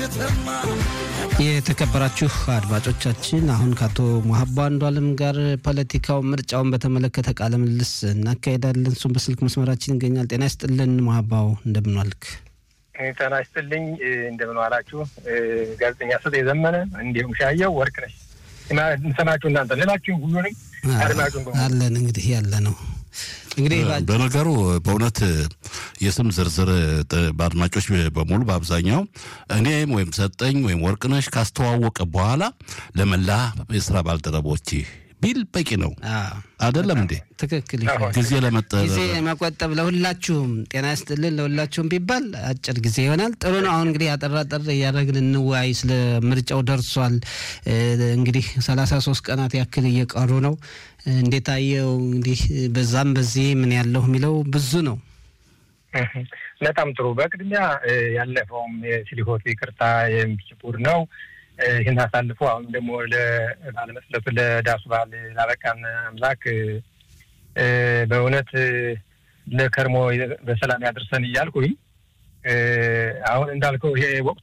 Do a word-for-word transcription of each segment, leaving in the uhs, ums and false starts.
የተከበራችሁ አድማጮቻችን አሁን ካቶ መሐባ አንዱዓለም ጋር ፖለቲካው ምርጫውን በተመለከተ ቃለ ምልልስ እናካሄዳለን። እሱም በስልክ መስመራችን ይገኛል። ጤና ይስጥልን መሐባው፣ እንደምን ዋልክ? ጤና ይስጥልኝ፣ እንደምን ዋላችሁ? ጋዜጠኛ ሰጤ ዘመነ እንዲሁም ሻየው ወርቅነሽ እና እንሰማችሁ እናንተ ሌላችሁ ሁሉንም አድማጩን አለን እንግዲህ ያለ ነው። እንግዲህ በነገሩ በእውነት የስም ዝርዝር በአድማጮች በሙሉ በአብዛኛው እኔም ወይም ሰጠኝ ወይም ወርቅነሽ ካስተዋወቀ በኋላ ለመላ የሥራ ባልደረቦች ቢል በቂ ነው አይደለም እንዴ? ትክክል። ጊዜ ለመጠ ጊዜ መቆጠብ ለሁላችሁም ጤና ይስጥልን ለሁላችሁም ቢባል አጭር ጊዜ ይሆናል። ጥሩ ነው። አሁን እንግዲህ አጠራጠር ያደረግን እንወያይ። ስለ ምርጫው ደርሷል። እንግዲህ ሰላሳ ሶስት ቀናት ያክል እየቀሩ ነው። እንዴት አየው? እንግዲህ በዛም በዚህ ምን ያለው የሚለው ብዙ ነው። በጣም ጥሩ። በቅድሚያ ያለፈውም የሲሊኮት ይቅርታ የሚችቡር ነው። ይህን አሳልፎ አሁን ደግሞ ለባለመስለቱ ለዳሱ ባል ላበቃን አምላክ በእውነት ለከርሞ በሰላም ያድርሰን እያልኩኝ አሁን እንዳልከው ይሄ ወቅቱ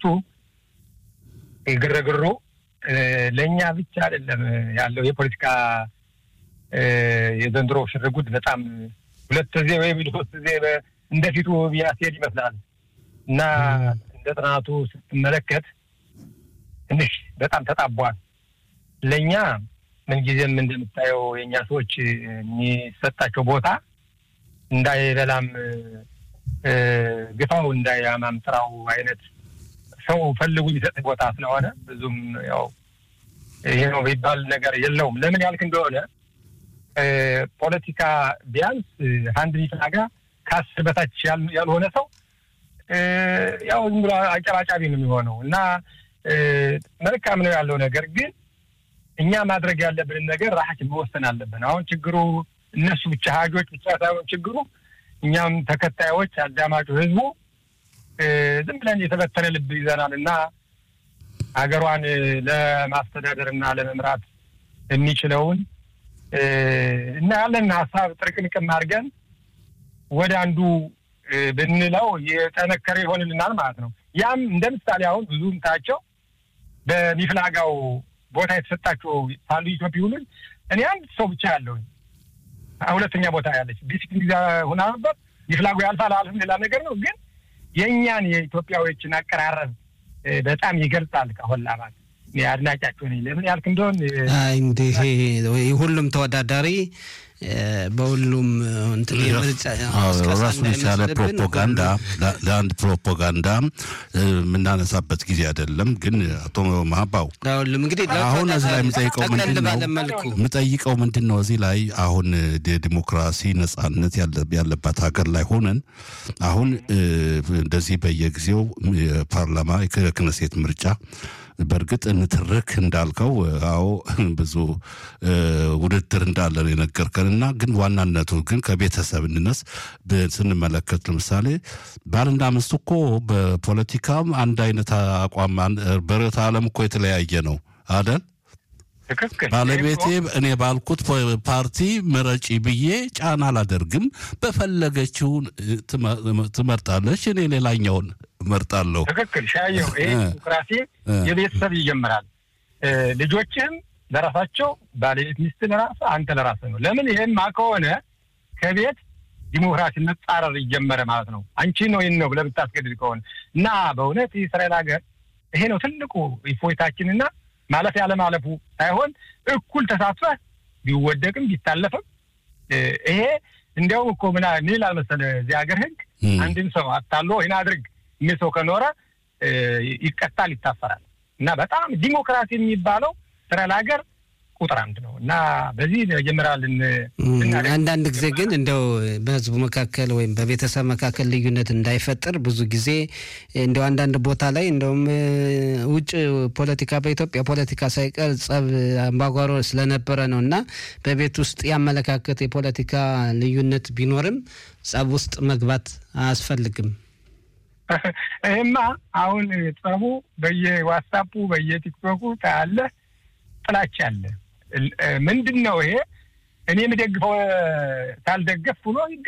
ግርግሩ ለእኛ ብቻ አይደለም ያለው የፖለቲካ የዘንድሮ ሽርጉድ በጣም ሁለት ጊዜ ወይም ሶስት ጊዜ እንደፊቱ ቢያስሄድ ይመስላል እና እንደ ጥናቱ ስትመለከት ትንሽ በጣም ተጣቧል። ለኛ ምን ጊዜም እንደምታየው የኛ ሰዎች የሚሰጣቸው ቦታ እንዳይበላም ግፋው እንዳያማም ጥራው አይነት ሰው ፈልጉ ይሰጥ ቦታ ስለሆነ ብዙም ያው ይሄ ነው ቢባል ነገር የለውም። ለምን ያልክ እንደሆነ ፖለቲካ ቢያንስ አንድ ሊታጋ ከአስር በታች ያልሆነ ሰው ያው ዝም ብሎ አጨባጫቢ ነው የሚሆነው እና መልካም ነው ያለው ነገር ግን እኛ ማድረግ ያለብን ነገር ራሳችን መወሰን አለብን። አሁን ችግሩ እነሱ ብቻ ሀጆች ብቻ ሳይሆን ችግሩ እኛም ተከታዮች አዳማጩ ህዝቡ ዝም ብለን የተበተነ ልብ ይዘናልና ሀገሯን ለማስተዳደርና ለመምራት የሚችለውን እና ያለን ሀሳብ ጥርቅምቅም አድርገን ወደ አንዱ ብንለው የጠነከረ ይሆንልናል ማለት ነው። ያም እንደምሳሌ አሁን ብዙም ታቸው በሚፍላጋው ቦታ የተሰጣቸው ሳሉ ኢትዮጵያውያን እኔ አንድ ሰው ብቻ ያለው ሁለተኛ ቦታ ያለች ዲስፕሊን ጊዜ ሆና ነበር። ሚፍላጋው ያልፋል አልፍ ሌላ ነገር ነው ግን የኛን የኢትዮጵያውያን አቀራረብ በጣም ይገልጻል። ከሁላባት ያድናጫቸው ነኝ። ለምን ያልክ እንደሆነ አይ እንዴ ሁሉም ተወዳዳሪ በሁሉም እንትን የምርጫ ራሱን የቻለ ፕሮፓጋንዳ ለአንድ ፕሮፓጋንዳ የምናነሳበት ጊዜ አይደለም። ግን አቶ መሐባው ሁሉም እንግዲህ አሁን እዚህ ላይ የምጠይቀው ምንድነው የምጠይቀው ምንድነው እዚህ ላይ አሁን ዲሞክራሲ ነጻነት ያለባት ሀገር ላይ ሆነን አሁን እንደዚህ በየጊዜው የፓርላማ የክነሴት ምርጫ በርግጥ እንትርክ እንዳልከው አዎ ብዙ ውድድር እንዳለ ነው የነገርከንና ግን ዋናነቱ ግን ከቤተሰብ እንነስ ስንመለከት ለምሳሌ ባልና ሚስት እኮ በፖለቲካም አንድ አይነት አቋም በርዕዮተ ዓለም እኮ የተለያየ ነው አይደል? ባለቤቴ እኔ ባልኩት ፓርቲ ምረጪ ብዬ ጫና አላደርግም። በፈለገችው ትመርጣለች፣ እኔ ሌላኛውን መርጣለሁ። ትክክል ሻየው። ይሄ ዲሞክራሲ የቤተሰብ ይጀምራል። ልጆችም ለራሳቸው ባለቤት ሚስት ለራሷ አንተ ለራስህ ነው። ለምን ይሄማ ከሆነ ከቤት ዲሞክራሲ መጻረር ይጀመረ ማለት ነው። አንቺ ነው ይሄን ነው ብለህ ብታስገድድ ከሆነ እና በእውነት እስራኤል ሀገር ይሄ ነው ትልቁ ኢፎይታችንና ማለት ያለ ማለፉ ሳይሆን እኩል ተሳትፈህ ቢወደቅም ቢታለፍም ይሄ እንደው እኮ ምን ምን ይላል መሰለህ እዚህ ሀገር ህግ አንድን ሰው አታሎ ይና አድርግ ምን ሰው ከኖረ ይቀጣል ይታፈራል እና በጣም ዲሞክራሲ የሚባለው እስራኤል ሀገር ቁጥር አንድ ነው እና በዚህ ጀምራልን አንዳንድ ጊዜ ግን እንደው በህዝቡ መካከል ወይም በቤተሰብ መካከል ልዩነት እንዳይፈጠር ብዙ ጊዜ እንደው አንዳንድ ቦታ ላይ እንደውም ውጭ ፖለቲካ በኢትዮጵያ ፖለቲካ ሳይቀር ጸብ አምባጓሮ ስለነበረ ነውና በቤት ውስጥ ያመለካከት የፖለቲካ ልዩነት ቢኖርም ጸብ ውስጥ መግባት አያስፈልግም። እማ አሁን ጸቡ በየዋትስአፑ በየቲክቶኩ ታያለ ጥላቻ አለ። ምንድነው ይሄ? እኔ የምደግፈው ታልደገፍ ብሎ